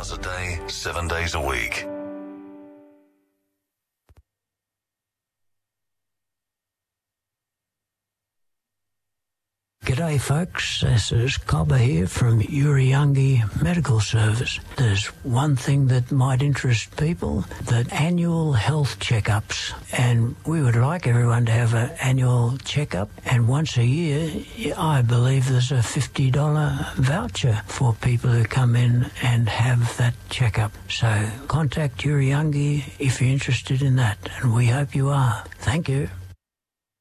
hours a day, 7 days a week. G'day folks, this is Cobber here from Uriungi Medical Service. There's one thing that might interest people, the annual health checkups. And we would like everyone to have an annual checkup. And once a year, I believe there's a $50 voucher for people who come in and have that checkup. So contact Uriungi if you're interested in that. And we hope you are. Thank you.